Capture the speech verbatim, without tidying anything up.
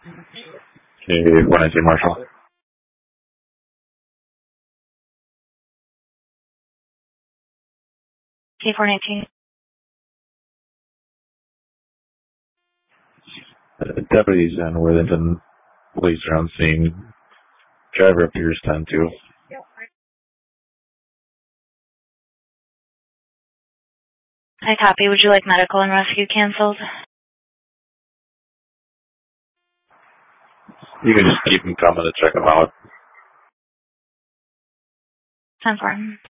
Okay, one nineteen Marshall. K four nineteen. Uh, deputies in Worthington, police are on scene. Driver appears ten two. I copy. Would you like medical and rescue canceled? You can just keep them coming to check them out. ten four.